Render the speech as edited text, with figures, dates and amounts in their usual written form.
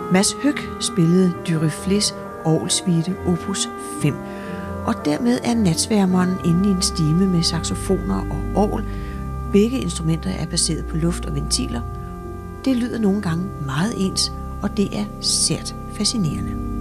Mads Høck spillede Duruflés orgelsuite opus 5, og dermed er Natsværmeren inde i en stime med saxofoner og orgel. Begge instrumenter er baseret på luft og ventiler. Det lyder nogle gange meget ens, og det er sært fascinerende.